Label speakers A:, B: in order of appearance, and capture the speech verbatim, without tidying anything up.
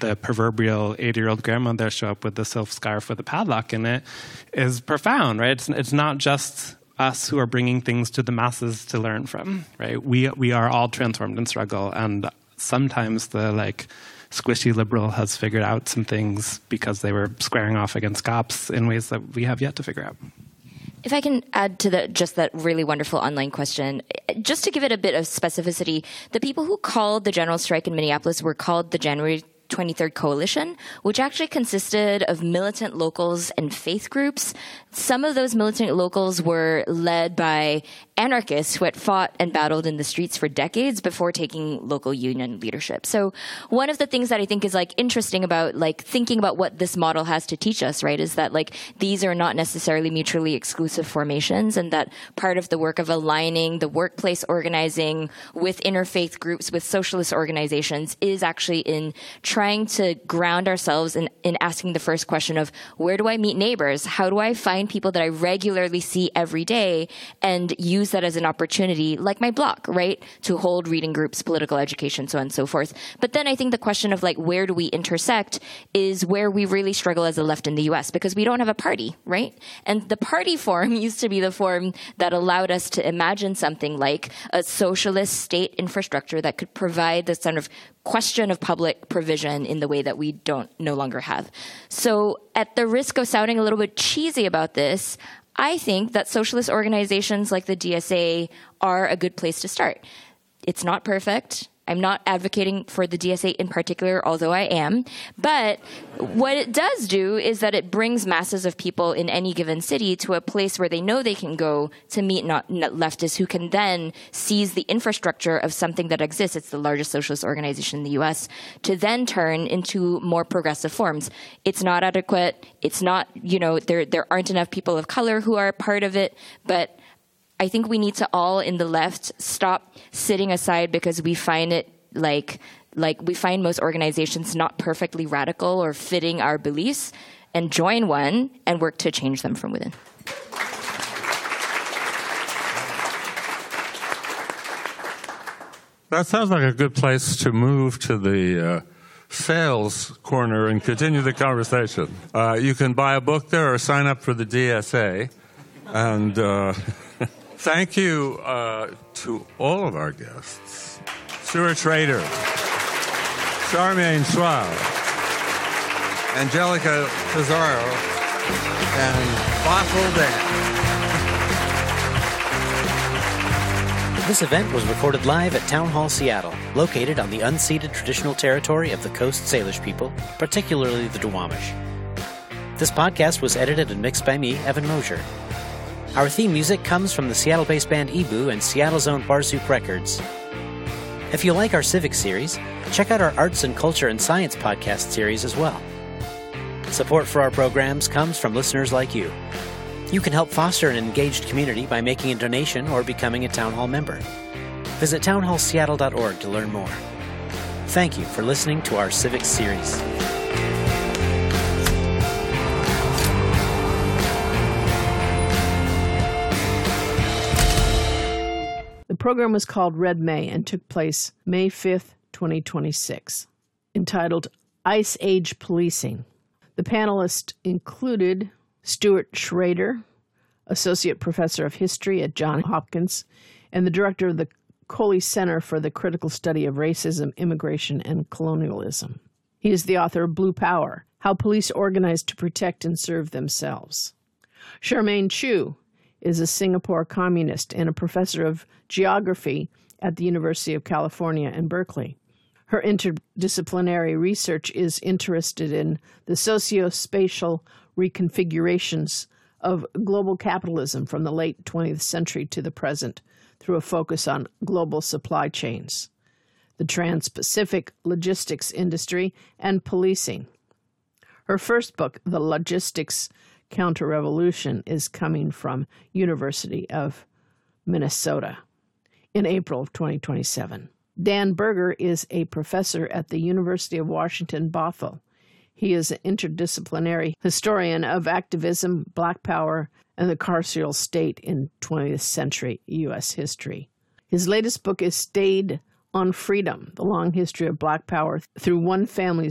A: the proverbial eighty-year-old grandmother show up with the silk scarf with a padlock in it is profound, right? It's, it's not just us who are bringing things to the masses to learn from, right? We we are all transformed in struggle, and sometimes the like squishy liberal has figured out some things because they were squaring off against cops in ways that we have yet to figure out.
B: If I can add to the, just that really wonderful online question, just to give it a bit of specificity, the people who called the general strike in Minneapolis were called the January twenty-third Coalition, which actually consisted of militant locals and faith groups. Some of those militant locals were led by anarchists who had fought and battled in the streets for decades before taking local union leadership. So one of the things that I think is like interesting about like thinking about what this model has to teach us, right, is that like these are not necessarily mutually exclusive formations, and that part of the work of aligning the workplace organizing with interfaith groups, with socialist organizations, is actually in trying to ground ourselves in, in asking the first question of, where do I meet neighbors? How do I find people that I regularly see every day and use that as an opportunity, like my block, right, to hold reading groups, political education, so on and so forth. But then I think the question of like, where do we intersect is where we really struggle as a left in the U S, because we don't have a party, right? And the party form used to be the form that allowed us to imagine something like a socialist state infrastructure that could provide this sort of question of public provision in the way that we don't no longer have. So at the risk of sounding a little bit cheesy about this, I think that socialist organizations like the D S A are a good place to start. It's not perfect. I'm not advocating for the D S A in particular, although I am. But what it does do is that it brings masses of people in any given city to a place where they know they can go to meet not, not leftists who can then seize the infrastructure of something that exists. It's the largest socialist organization in the U S, to then turn into more progressive forms. It's not adequate. It's not, you know, there there aren't enough people of color who are part of it, but I think we need to all in the left stop sitting aside because we find it like like we find most organizations not perfectly radical or fitting our beliefs, and join one and work to change them from within.
C: That sounds like a good place to move to the uh, sales corner and continue the conversation. Uh, you can buy a book there or sign up for the D S A. And uh, thank you uh, to all of our guests. Stuart Schrader, Charmaine Schwab, Angelica Pizarro, and Fossil Dan.
D: This event was recorded live at Town Hall Seattle, located on the unceded traditional territory of the Coast Salish people, particularly the Duwamish. This podcast was edited and mixed by me, Evan Mosier. Our theme music comes from the Seattle-based band Ebu and Seattle's own Barzook Records. If you like our Civics series, check out our Arts and Culture and Science podcast series as well. Support for our programs comes from listeners like you. You can help foster an engaged community by making a donation or becoming a Town Hall member. Visit town hall seattle dot org to learn more. Thank you for listening to our Civics series.
E: The program was called Red May and took place May fifth, twenty twenty-six, entitled Ice Age Policing. The panelists included Stuart Schrader, Associate Professor of History at Johns Hopkins, and the Director of the Coley Center for the Critical Study of Racism, Immigration, and Colonialism. He is the author of Blue Power, How Police Organize to Protect and Serve Themselves. Charmaine Chu is a Singapore communist and a professor of geography at the University of California in Berkeley. Her interdisciplinary research is interested in the socio-spatial reconfigurations of global capitalism from the late twentieth century to the present through a focus on global supply chains, the trans-Pacific logistics industry, and policing. Her first book, The Logistics Counter-Revolution, is coming from University of Minnesota in April of twenty twenty-seven. Dan Berger is a professor at the University of Washington, Bothell. He is an interdisciplinary historian of activism, Black Power, and the carceral state in twentieth century U S history. His latest book is Stayed on Freedom, The Long History of Black Power Through One Family's